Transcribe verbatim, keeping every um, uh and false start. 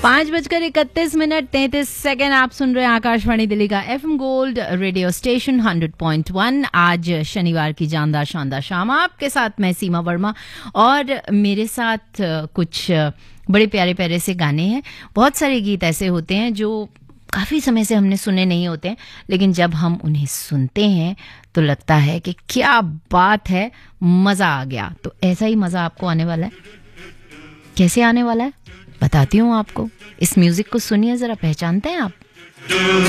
पाँच बजकर इकतीस मिनट तैंतीस सेकेंड आप सुन रहे हैं आकाशवाणी दिल्ली का FM gold radio station hundred point one. आज शनिवार की जानदार शानदार शाम आपके साथ मैं सीमा वर्मा और मेरे साथ कुछ बड़े प्यारे प्यारे से गाने हैं। बहुत सारे गीत ऐसे होते हैं जो काफ़ी समय से हमने सुने नहीं होते हैं, लेकिन जब हम उन्हें सुनते हैं तो लगता है कि क्या बात है, मज़ा आ गया। तो ऐसा ही मज़ा आपको आने वाला है। कैसे आने वाला है बताती हूँ आपको। इस म्यूजिक को सुनिए ज़रा, पहचानते हैं आप?